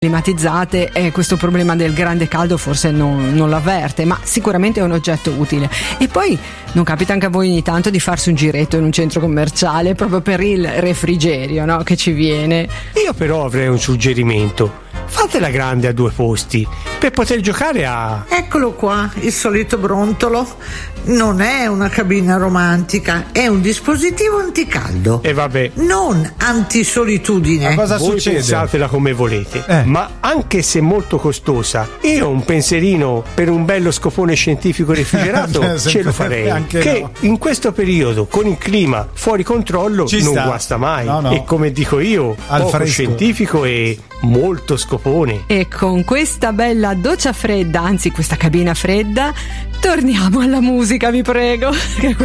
climatizzate e questo problema del grande caldo forse non l'avverte, ma sicuramente è un oggetto utile. E poi non capita anche a voi ogni tanto di farsi un giretto in un centro commerciale proprio per il refrigerio, no? Che ci viene. Io però avrei un suggerimento: fatela grande a 2 posti per poter giocare a... Eccolo qua, il solito brontolo. Non è una cabina romantica, è un dispositivo anticaldo. E vabbè, non antisolitudine. Ma cosa voi succede? pensatela come volete, ma anche se molto costosa, io un pensierino per un bello scopone scientifico refrigerato ce lo farei. Anche che no. in questo periodo, con il clima fuori controllo, Ci non sta. guasta mai. No. E come dico io, Al poco fresco. scientifico e molto scopone. E con questa bella doccia fredda, anzi questa cabina fredda, torniamo alla musica, vi prego.